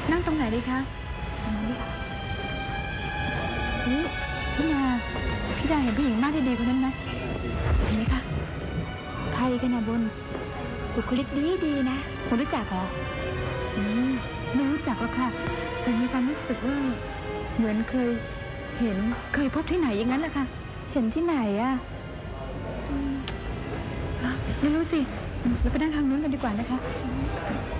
นั่งตรงไหนดีคะตรงนี้ค่ะนี่พี่ดาเห็นผู้หญิงมากที่ดีคนนั้นไหมเห็นไหมคะใครกันนะบนบุคลิกดีนะคุณรู้จักเหรอไม่รู้จักหรอกค่ะแต่มีความรู้สึกว่าเหมือนเคยเห็นเคยพบที่ไหนอย่างนั้นแหละค่ะเห็นที่ไหนอะไม่รู้สิเราไปนั่งทางนู้นกันดีกว่านะคะ